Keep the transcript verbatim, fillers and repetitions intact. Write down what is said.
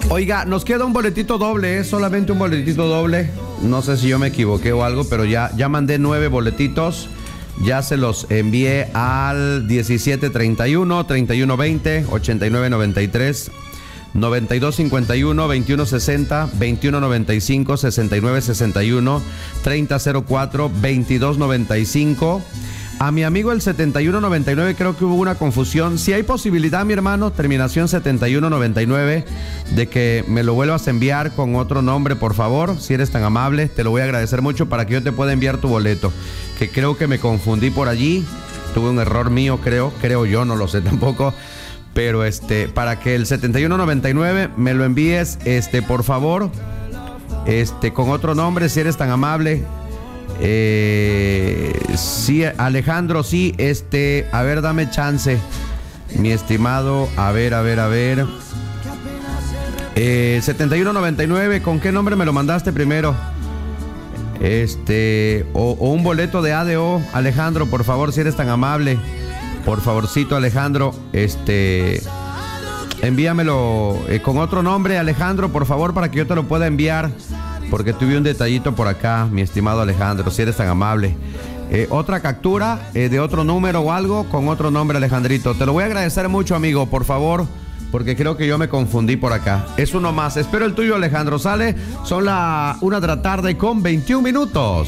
Oiga, nos queda un boletito doble, ¿eh? Solamente un boletito doble. No sé si yo me equivoqué o algo, pero ya, ya mandé nueve boletitos. Ya se los envié al diecisiete treinta y uno, treinta y uno veinte, ochenta y nueve noventa y tres, noventa y dos cincuenta y uno, veintiuno sesenta, veintiuno noventa y cinco, sesenta y nueve sesenta y uno, treinta cero cuatro, veintidós noventa y cinco. A mi amigo el setenta y uno noventa y nueve creo que hubo una confusión. Si hay posibilidad, mi hermano, terminación setenta y uno noventa y nueve, de que me lo vuelvas a enviar con otro nombre, por favor, si eres tan amable, te lo voy a agradecer mucho para que yo te pueda enviar tu boleto, que creo que me confundí por allí, tuve un error mío, creo, creo yo, no lo sé tampoco, pero este, para que el setenta y uno noventa y nueve me lo envíes, este, por favor, este, con otro nombre, si eres tan amable. Eh, sí, Alejandro, sí, este, a ver, dame chance, mi estimado, a ver, a ver, a ver, eh, setenta y uno noventa y nueve, ¿con qué nombre me lo mandaste primero? Este, o, o un boleto de A D O, Alejandro, por favor, si eres tan amable, por favorcito, Alejandro, este, envíamelo eh, con otro nombre, Alejandro, por favor, para que yo te lo pueda enviar. Porque tuve un detallito por acá, mi estimado Alejandro, si eres tan amable. Eh, otra captura eh, de otro número o algo con otro nombre, Alejandrito. Te lo voy a agradecer mucho, amigo, por favor, porque creo que yo me confundí por acá. Es uno más. Espero el tuyo, Alejandro. Sale, son las una de la tarde con veintiún minutos.